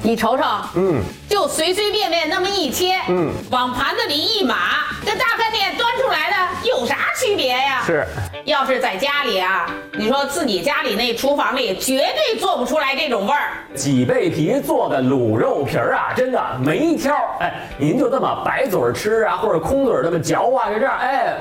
你瞅瞅，就随随便便那么一切，往盘子里一码，跟大饭店端出来的有啥区别呀？ 是， 要是在家里啊，你说自己家里那厨房里绝对做不出来这种味儿。 脊背皮做的卤肉皮儿啊，真的没一挑。哎，您就这么白嘴吃啊，或者空嘴这么嚼啊，就这样，哎，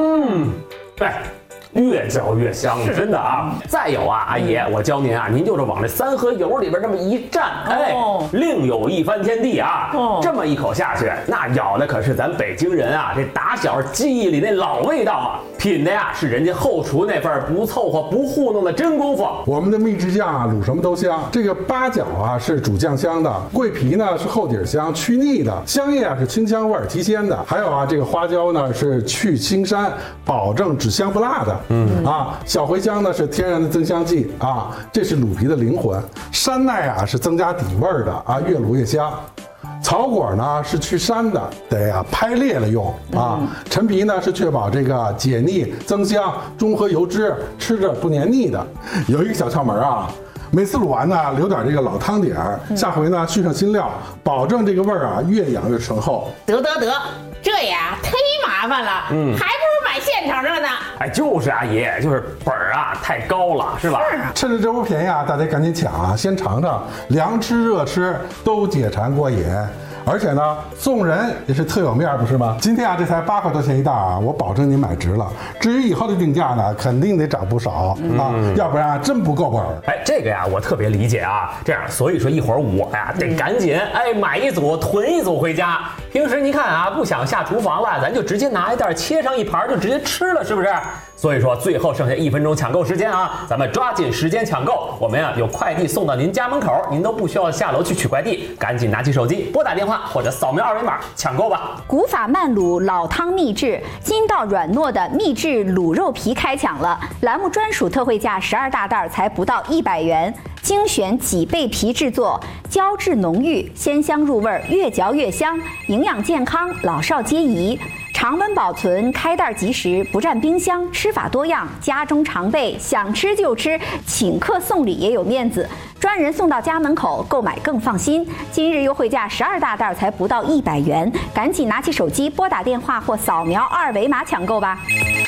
越嚼越香，真的啊！再有啊，阿姨，我教您啊，您就是往这三合油里边这么一蘸，另有一番天地啊！这么一口下去，那咬的可是咱北京人啊，这打小记忆里那老味道啊，品的呀是人家后厨那份不凑合不糊弄的真功夫。 我们的秘制酱啊，卤什么都香。这个八角啊是主酱香的，桂皮呢是后底香去腻的，香叶啊是清香味提鲜的，还有啊这个花椒呢是去青膻，保证只香不辣的。小茴香呢是天然的增香剂啊，这是卤皮的灵魂。山奈啊是增加底味的啊，越卤越香。草果呢是去膻的，得拍裂了用啊。陈皮呢是确保这个解腻增香，中和油脂，吃着不黏腻的。有一个小窍门啊，每次卤完呢留点这个老汤底儿，下回呢续上新料，保证这个味儿啊越养越醇厚。 得，这呀忒麻烦了，还不如买现成的呢。 哎，就是阿姨，就是本儿啊太高了，是吧？ 是啊， 趁着这波便宜啊，大家赶紧抢啊，先尝尝，凉吃热吃都解馋过瘾。而且呢，送人也是特有面，不是吗？今天啊，这才8块多钱一袋啊，我保证你买值了。至于以后的定价呢，肯定得涨不少啊，要不然真不够本儿。 哎，这个呀，我特别理解啊。这样，所以说一会儿我呀得赶紧买一组囤一组回家。平时您看啊，不想下厨房了，咱就直接拿一袋切上一盘就直接吃了，是不是？所以说最后剩下1分钟抢购时间啊，咱们抓紧时间抢购。我们呀有快递送到您家门口，您都不需要下楼去取快递，赶紧拿起手机拨打电话或者扫描2维码抢购吧。 古法慢卤老汤秘制，筋道软糯的秘制卤肉皮开抢了，栏目专属特惠价12大袋才不到100元。精选脊背皮制作，胶质浓郁，鲜香入味，越嚼越香，营养健康，老少皆宜。常温保存，开袋即食，不占冰箱，吃法多样，家中常备，想吃就吃，请客送礼也有面子，专人送到家门口，购买更放心。今日优惠价12大袋才不到100元，赶紧拿起手机拨打电话或扫描2维码抢购吧。